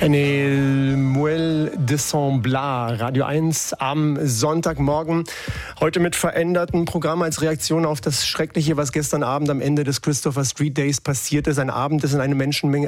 Muel de Semblar, Radio 1 am Sonntagmorgen. Heute mit verändertem Programm als Reaktion auf das Schreckliche, was gestern Abend am Ende des Christopher Street Days passiert ist. Ein Auto ist in eine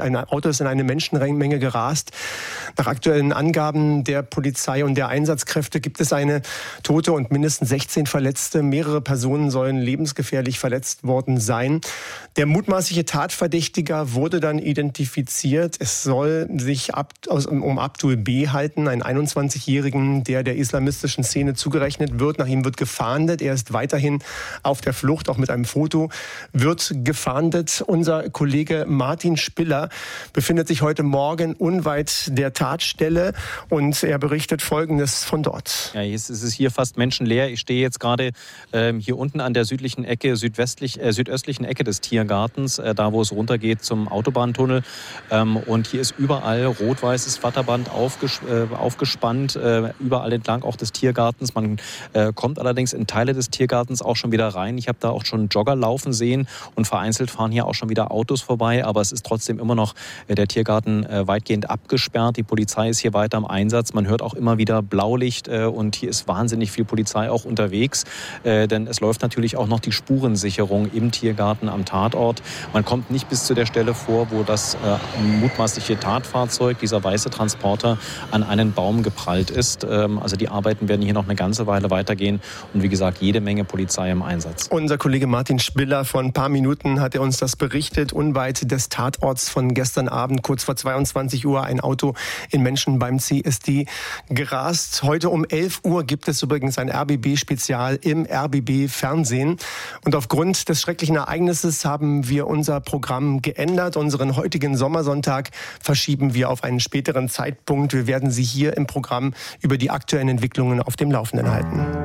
Menschenmenge gerast. Nach aktuellen Angaben der Polizei und der Einsatzkräfte gibt es eine Tote und mindestens 16 Verletzte. Mehrere Personen sollen lebensgefährlich verletzt worden sein. Der mutmaßliche Tatverdächtiger wurde dann identifiziert. Es soll sich um Abdul B. halten, einen 21-Jährigen, der islamistischen Szene zugerechnet wird. Nach ihm wird gefahndet. Er ist weiterhin auf der Flucht, auch mit einem Foto wird gefahndet. Unser Kollege Martin Spiller befindet sich heute Morgen unweit der Tatstelle und er berichtet Folgendes von dort. Ja, jetzt ist es hier fast menschenleer. Ich stehe jetzt gerade hier unten an der südlichen Ecke, südöstlichen Ecke des Tiergartens, da wo es runtergeht zum Autobahntunnel. Und hier ist überall rot-weißes Flatterband aufgespannt, überall entlang auch des Tiergartens. Man kommt allerdings in Teile des Tiergartens auch schon wieder rein. Ich habe da auch schon Jogger laufen sehen und vereinzelt fahren hier auch schon wieder Autos vorbei. Aber es ist trotzdem immer noch der Tiergarten weitgehend abgesperrt. Die Polizei ist hier weiter im Einsatz. Man hört auch immer wieder Blaulicht und hier ist wahnsinnig viel Polizei auch unterwegs. Denn es läuft natürlich auch noch die Spurensicherung im Tiergarten am Tatort. Man kommt nicht bis zu der Stelle vor, wo das mutmaßliche Tatfahrzeug, dieser weiße Transporter, an einen Baum geprallt ist. Also die Arbeiten werden hier noch eine ganze Weile weitergehen. Und wie gesagt, jede Menge Polizei im Einsatz. Unser Kollege Martin Spiller, vor ein paar Minuten hat er uns das berichtet. Unweit des Tatorts von gestern Abend, kurz vor 22 Uhr, ein Auto in Menschen beim CSD gerast. Heute um 11 Uhr gibt es übrigens ein RBB-Spezial im RBB-Fernsehen. Und aufgrund des schrecklichen Ereignisses haben wir unser Programm geändert. Unseren heutigen Sommersonntag verschieben wir auf einen späteren Zeitpunkt. Wir werden Sie hier im Programm über die aktuellen Entwicklungen auf dem Laufenden halten.